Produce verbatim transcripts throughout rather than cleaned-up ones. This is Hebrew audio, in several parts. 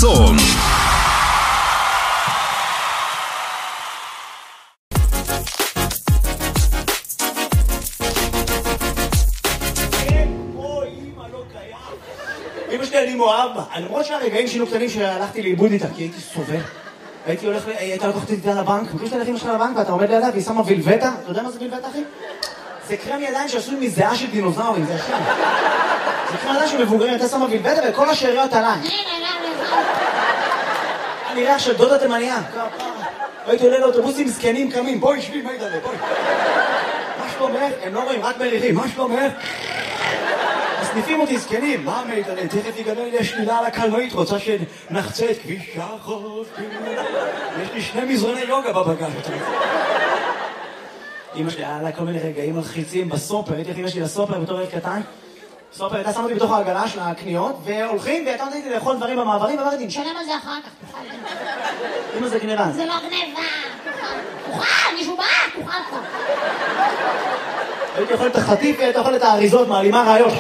החסון. אמא שלי אני מואב, למרות שהרגעים שינו קטנים שהלכתי לאיבוד איתה, כי הייתי סובל. הייתי הולך, הייתה לקוחת איתה לבנק, מכיר שאתה הולך אמא שלך לבנק ואתה עומד לידה והיא שמה וילבטה, אתה יודע מה זה וילבטה אחי? זה קרם ידיים שעשוי מזיעה של דינוזאורים, זה ישן. זה קרם ידיים של מבוגרים, אתה שמה וילבטה וכל השאריות עליי. אני ריח של דודה תימניה. הייתי עולה לאוטובוסים זקנים קמים, בואי שבי, מה ידעלה, בואי. מה שלומך? הם לא רואים, רק מריחים, מה שלומך? סניפים אותי זקנים, מה מיתן? תכף יגדל לי השלילה על הקלנועית, רוצה שנחצה את כביש החוף. יש לי שני מזרוני יוגה בבגז. אמא שלי היה לה כל מיני רגעים מלחיצים בסופר, הייתי אמא שלי לסופר בתור ילד קטן. סופר הייתה שמה אותי בתוך העגלה של הקניות, והולכים והייתה נותנת לי לאכול דברים במעברים, ואמרתי, נשלם על זה אחר כך, תוכל. אמא זה גניבה. זה לא גניבה, תוכל. תוכל, מישהו בא, תוכל כבר. הייתי אוכל את החטיף והייתי אוכל את האריזות, מעלימה רעיות.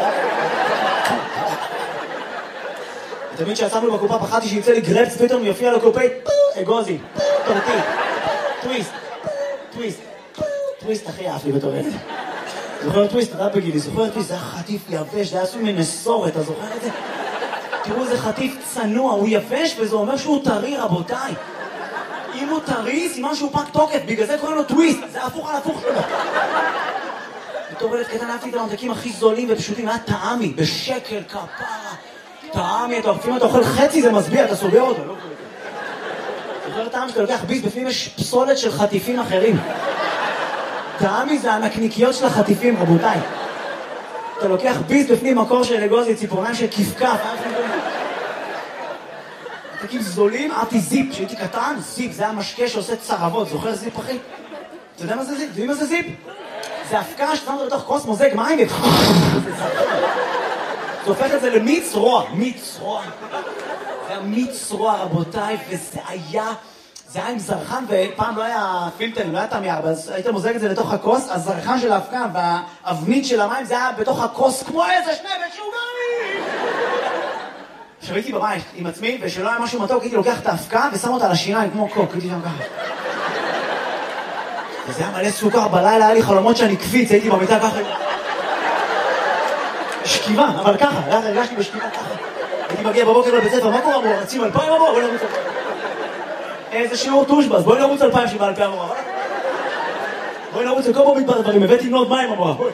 תמיד שיצאנו בקופה פחדתי שיצא לי גרפס, פתאום יופיע לקופי, אגוזי, טורטי, טוויסט, טוויסט, טוויסט הכי אף לי בתור ילד. זוכר טוויסט, אתה בגילי, זוכר טוויסט, זה היה חטיף יבש, זה היה עשוי מנסורת, אתה זוכר את זה? תראו איזה חטיף צנוע, הוא יבש וזה אומר שהוא טרי רבותיי. אם הוא טרי, סימן שהוא פק תוקף, בגלל זה קוראים לו טוויסט, זה הפוך על הפוך שלו. בתור ילד קטן אהבתי את הממתקים הכי זולים ופשוטים, היה טעמי, בשקל, כפרה. טעמי, אתה אופים, אתה אוכל חצי, זה מסביע, אתה סוגר אותו, לא אוכל את זה. זוכר טעם שאתה לוקח ביס, בפנים יש פסולת של חטיפים אחרים. טעמי זה הנקניקיות של החטיפים, רבותיי. אתה לוקח ביס בפנים מקור של אגוזי, ציפורניים של כפכף. ממתקים זולים, אהבתי זיפ, כשהייתי קטן, זיפ, זה היה משקה שעושה צרבות, זוכר זיפ אחי? אתה יודע מה זה זיפ? יודעים מה זה זיפ? זה הפקה ששמת בתוך כוס מוזג מים ו... זה הופך את זה למיץ רוע, מיץ רוע. זה היה מיץ רוע רבותיי, וזה היה... זה היה עם זרחן, ופעם לא היה פילטר, לא היה תמייר, אז היית מוזג את זה לתוך הכוס, הזרחן של ההפקה והאבנית של המים זה היה בתוך הכוס כמו איזה שני משוגעים! עכשיו הייתי בבית עם עצמי, ושלא היה משהו מתוק, הייתי לוקח את ההפקה ושם אותה על השיניים כמו קוק, הייתי שם ככה. וזה היה מלא סוכר, בלילה היה לי חלומות שאני קפיץ, הייתי במיטה ככה. שכיבה, אבל ככה, הרגשתי בשכיבה ככה. הייתי מגיע בבוקר לבית ספר, מה קורה אמרו? רצים אלפיים אמרו, בואי נרוץ אלפיים. איזה שיעור טושבס, בואי נרוץ אלפיים שבא אלפיים אמרו. בואי נרוץ לכל בו מדבר דברים, הבאתי מנות מים אמרו, בואי.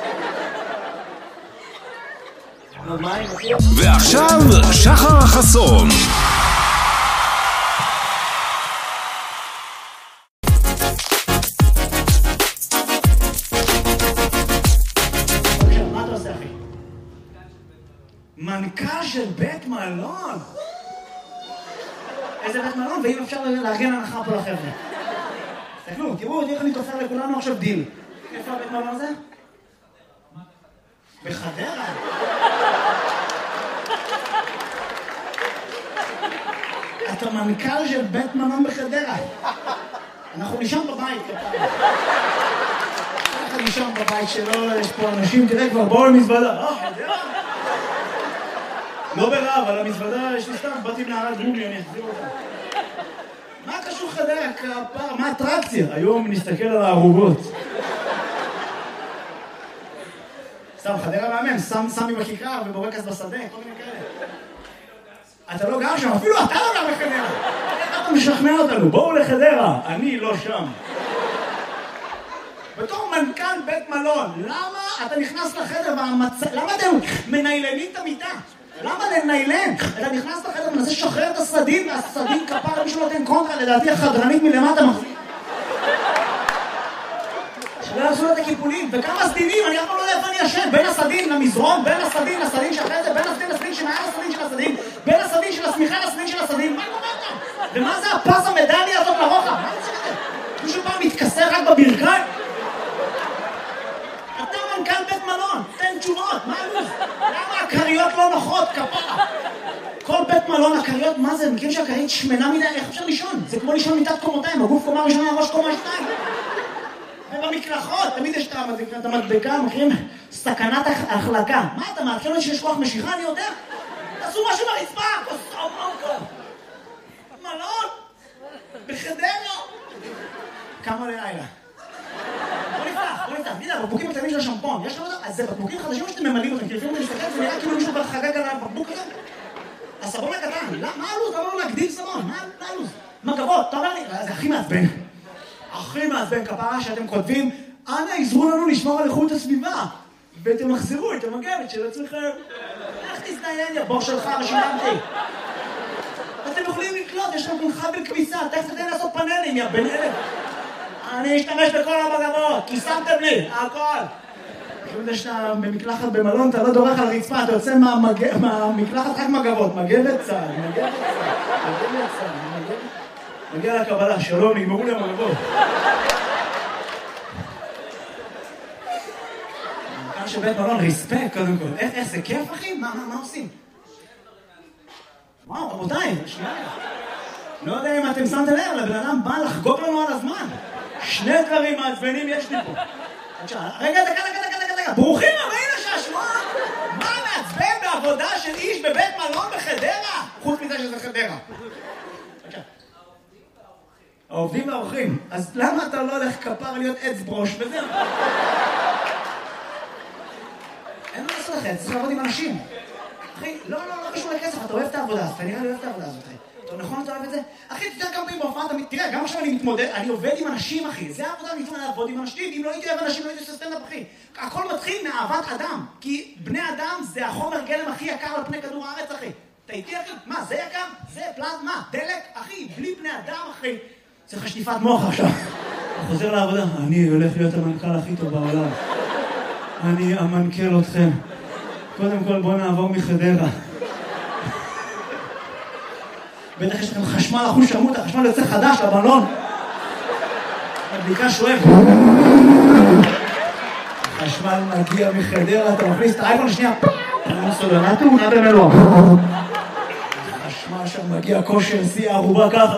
מנות מים, בטוח. ועכשיו, שחר החסון. מנכ"ל של בית מלון. איזה בית מלון, ואם אפשר לארגן הנחה פה לחבר'ה. תסתכלו, תראו, איך אני תופר לכולנו עכשיו דיל. איפה הבית מלון הזה? בחדרה. אתה מנכ"ל של בית מלון בחדרה. אנחנו נשאר בבית. אנחנו נשאר בבית שלו, יש פה אנשים, תראה כבר, בואו למזוודה. אה, חדרה? לא ברעב, על המזוודה יש לי סתם, באתי מנערת גומי, אני אחזיר אותה. מה קשור חדרה? כפר, מה אטרקציה? היום נסתכל על הערובות. סתם, חדרה מאמן, סמי בכיכר ובורקס בשדה, כל מיני כאלה. אתה לא גר שם, אפילו אתה לא גר בחדרה. איך אתה משכנע אותנו? בואו לחדרה, אני לא שם. בתור מנכ"ל בית מלון, למה אתה נכנס לחדר והמצ... למה אתם מניילנים את המיטה? למה לניילן? אתה נכנס לחדר ומנסה לשחרר את הסדין, והסדין כפר, מישהו נותן קונטרה, לדעתי החדרנית מלמטה מחזיק. שלא יעשו את הקיפולים, וכמה סדינים, אני אף פעם לא יודע איפה אני ישן, בין הסדין למזרון, בין הסדין לסדין שאחרי זה, בין הסדין לסדין שמעל הסדין של הסדין, בין הסדין של הסמיכה לסדין של הסדין, מה קורה כאן? ומה זה הפס המדליה הזאת לרוחב? מה זה זה? מישהו פעם מתכסר רק בברכיים? אתה מנכ"ל בית מלון, תן תשובות, מה הלו"ז? למה הקריות לא נוחות, כפרה? כל בית מלון, הקריות, מה זה? מכיר שהקרית שמנה מדי, איך אפשר לישון? זה כמו לישון מיטת קומותיים, הגוף קומה ראשונה, הראש קומה שתיים. ובמקלחות, תמיד יש את המדבקה, מכירים? סכנת החלקה. מה אתה מאכיל אותי שיש כוח משיכה? אני יודע. תעשו משהו ברצפה! נכון, יש לכם אותם? אז זה בקבוקים חדשים שאתם ממלאים אותם, כי לפעמים אני מסתכל, זה נראה כאילו מישהו כבר חגג על הבקבוק הזה. הסבון הקטן, מה הלו"ז? למה לא להגדיל סבון? מה הלו"ז? מגבות, אתה אומר לי, זה הכי מעצבן. הכי מעצבן כפרה שאתם כותבים, אנא עזרו לנו לשמור על איכות הסביבה. ואתם מחזירו את המגבת של עצמכם. איך תזדיין, יא בור שלך ושילמתי. אתם יכולים לקלוט, יש לכם חבל כביסה, תכף תתן לעשות פאנלים, יא בן אלף. אני אשתמש בכל המגבות, כי שמתם לי, הכל. זה שאתה במקלחת במלון, אתה לא דורך על הרצפה, אתה יוצא מהמקלחת רק מגבות, מגבת צהל, מגבת צהל, מגבת צהל, מגבת... מגיע לקבלה, שלום, נגמרו לי המגבות. כאן שבית מלון, ריספקט קודם כל. איך זה כיף, אחי? מה עושים? וואו, רבותיי, שנייה. לא יודע אם אתם שמתם לב, לבן אדם בא לחגוג לנו על הזמן. שני דברים מעצבנים יש לי פה. רגע, דקה, דקה, דקה, דקה. ברוכים הבאים לשעשוע. מה מעצבן בעבודה של איש בבית מלון בחדרה? חוץ מזה שזה חדרה. העובדים והאורחים. אז למה אתה לא הולך כפר להיות עץ ברוש וזהו? אין מה לעשות לכם, צריך לעבוד עם אנשים. אחי, לא, לא, לא קשור לכסף, אתה אוהב את העבודה, אתה נראה לי אוהב את העבודה הזאת, אחי. אתה נכון, אתה אוהב את זה? אחי, תתאר כמה פעמים בהופעה, תראה, גם עכשיו אני מתמודד, אני עובד עם אנשים, אחי. זה העבודה, אני מתמודד לעבוד עם אנשים. אם לא הייתי אוהב אנשים, לא הייתי עושה סטנדאפ, אחי. הכל מתחיל מאהבת אדם. כי בני אדם זה החומר גלם הכי יקר על פני כדור הארץ, אחי. אתה איתי, אחי? מה, זה יקר? זה פלזמה, דלק, אחי. בלי בני אדם, אחי. צריך שטיפת מוח עכשיו. חוזר לעבודה. אני הולך להיות המנכ"ל הכי טוב בעולם. אני אמנכ"ל אתכם. קודם כל בוא נעבור מחדרה. בטח יש לכם חשמל אחוז שמות, החשמל יוצא חדש לבלון. הבדיקה שואב. חשמל מגיע מחדרה, אתה מכניס את האייפון שנייה. סולנטו, נע במלוא. חשמל שם מגיע כושר, שיא הערובה ככה.